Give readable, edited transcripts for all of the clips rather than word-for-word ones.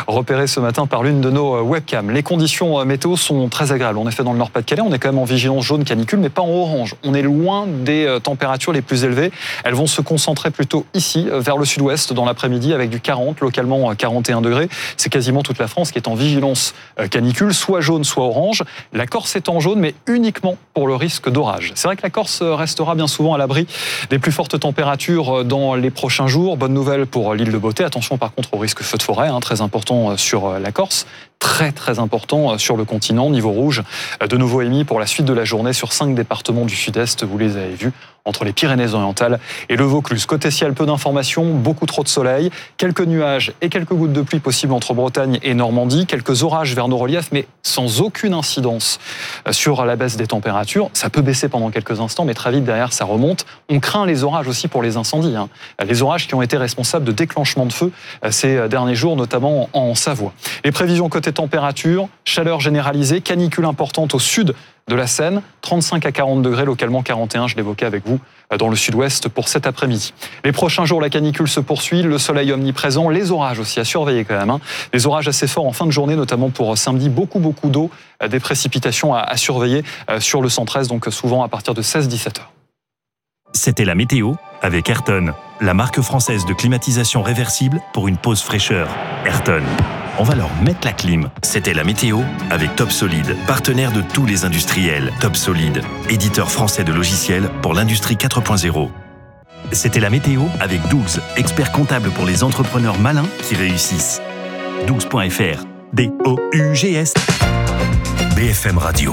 repéré ce matin par l'une de nos webcams. Les conditions météo sont très agréables. En effet, dans le Nord-Pas-de-Calais, on est quand même en vigilance jaune canicule, mais pas en orange. On est loin des températures les plus élevées. Elles vont se concentrer plutôt ici, vers le sud-ouest, dans l'après-midi, avec du 40, localement 41 degrés. C'est quasiment toute la France qui est en vigilance canicule, soit jaune, soit orange. La Corse est en jaune, mais uniquement pour le risque d'orage. C'est vrai que la Corse restera bien souvent à l'abri des plus fortes températures dans les prochains jours. Bonne nouvelle pour l'île de Beauté. Attention par contre au risque feu de forêt, très important sur la Corse. Très important sur le continent, niveau rouge, de nouveau émis pour la suite de la journée sur 5 départements du sud-est, vous les avez vus, entre les Pyrénées-Orientales et le Vaucluse. Côté ciel, peu d'informations, beaucoup trop de soleil, quelques nuages et quelques gouttes de pluie possibles entre Bretagne et Normandie, quelques orages vers nos reliefs, mais sans aucune incidence sur la baisse des températures. Ça peut baisser pendant quelques instants, mais très vite derrière ça remonte. On craint les orages aussi pour les incendies, les orages qui ont été responsables de déclenchement de feu ces derniers jours, notamment en Savoie. Les prévisions côté température, chaleur généralisée, canicule importante au sud de la Seine, 35 à 40 degrés, localement 41, je l'évoquais avec vous, dans le sud-ouest pour cet après-midi. Les prochains jours, la canicule se poursuit, le soleil omniprésent, les orages aussi à surveiller quand même. Les orages assez forts en fin de journée, notamment pour samedi, beaucoup d'eau, des précipitations à surveiller sur le centre-est, donc souvent à partir de 16-17 heures. C'était la météo avec Ayrton, la marque française de climatisation réversible pour une pause fraîcheur. Ayrton, on va leur mettre la clim. C'était la météo avec Top Solid, partenaire de tous les industriels. Top Solid, éditeur français de logiciels pour l'industrie 4.0. C'était la météo avec Dougs, expert comptable pour les entrepreneurs malins qui réussissent. Dougs.fr, D-O-U-G-S. BFM Radio.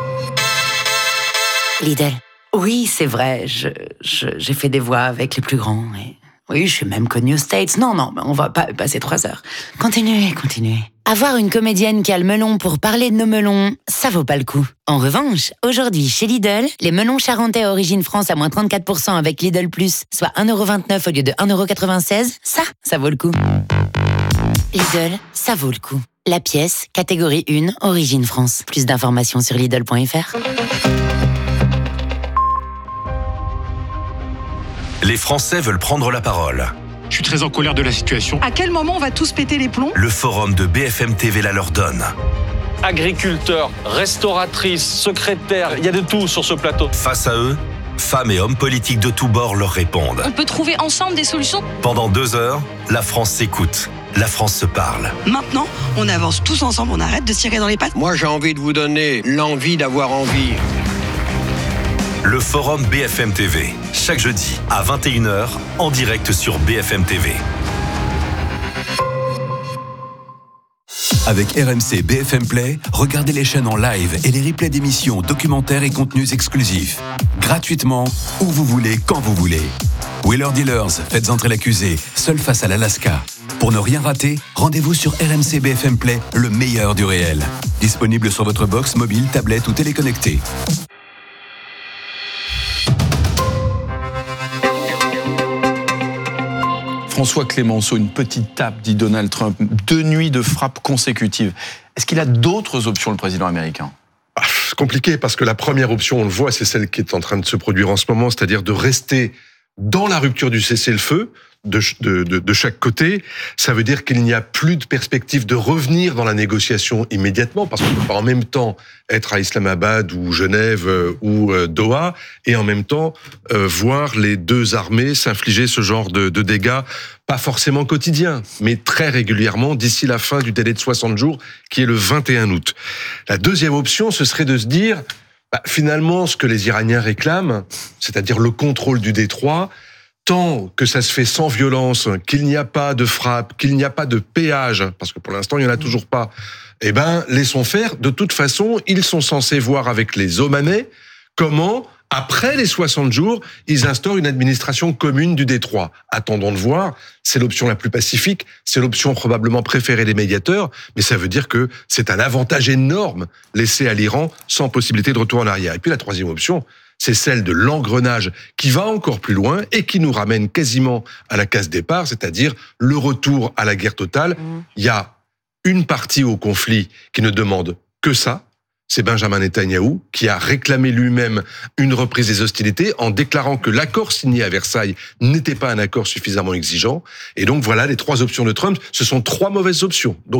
Lidl. Oui, c'est vrai, j'ai fait des voix avec les plus grands. Et... oui, je suis même connue aux States. Non, on va pas passer 3 heures. Continuez. Avoir une comédienne qui a le melon pour parler de nos melons, ça vaut pas le coup. En revanche, aujourd'hui, chez Lidl, les melons charentais origine France à moins 34% avec Lidl+, soit 1,29€ au lieu de 1,96€, ça vaut le coup. Lidl, ça vaut le coup. La pièce, catégorie 1, origine France. Plus d'informations sur Lidl.fr. Les Français veulent prendre la parole. Je suis très en colère de la situation. À quel moment on va tous péter les plombs ? Le forum de BFM TV la leur donne. Agriculteurs, restauratrices, secrétaires, il y a de tout sur ce plateau. Face à eux, femmes et hommes politiques de tous bords leur répondent. On peut trouver ensemble des solutions ? Pendant 2 heures, la France s'écoute. La France se parle. Maintenant, on avance tous ensemble, on arrête de se tirer dans les pattes. Moi, j'ai envie de vous donner l'envie d'avoir envie. Le forum BFM TV, chaque jeudi à 21h, en direct sur BFM TV. Avec RMC BFM Play, regardez les chaînes en live et les replays d'émissions, documentaires et contenus exclusifs. Gratuitement, où vous voulez, quand vous voulez. Wheeler Dealers, faites entrer l'accusé, seul face à l'Alaska. Pour ne rien rater, rendez-vous sur RMC BFM Play, le meilleur du réel. Disponible sur votre box, mobile, tablette ou téléconnecté. François Clémenceau, une petite tape, dit Donald Trump, 2 nuits de frappes consécutives. Est-ce qu'il a d'autres options, le président américain ? C'est compliqué parce que la première option, on le voit, c'est celle qui est en train de se produire en ce moment, c'est-à-dire de rester dans la rupture du cessez-le-feu de chaque côté. Ça veut dire qu'il n'y a plus de perspective de revenir dans la négociation immédiatement, parce qu'on ne peut pas en même temps être à Islamabad ou Genève ou Doha, et en même temps voir les deux armées s'infliger ce genre de dégâts, pas forcément quotidiens, mais très régulièrement d'ici la fin du délai de 60 jours, qui est le 21 août. La deuxième option, ce serait de se dire, finalement, ce que les Iraniens réclament, c'est-à-dire le contrôle du détroit, tant que ça se fait sans violence, qu'il n'y a pas de frappe, qu'il n'y a pas de péage, parce que pour l'instant, il n'y en a toujours pas, laissons faire. De toute façon, ils sont censés voir avec les Omanais comment, après les 60 jours, ils instaurent une administration commune du détroit. Attendons de voir, c'est l'option la plus pacifique, c'est l'option probablement préférée des médiateurs, mais ça veut dire que c'est un avantage énorme laissé à l'Iran sans possibilité de retour en arrière. Et puis la troisième option, c'est celle de l'engrenage qui va encore plus loin et qui nous ramène quasiment à la case départ, c'est-à-dire le retour à la guerre totale. Il y a une partie au conflit qui ne demande que ça, c'est Benjamin Netanyahou qui a réclamé lui-même une reprise des hostilités en déclarant que l'accord signé à Versailles n'était pas un accord suffisamment exigeant. Et donc voilà, les 3 options de Trump, ce sont 3 mauvaises options. Donc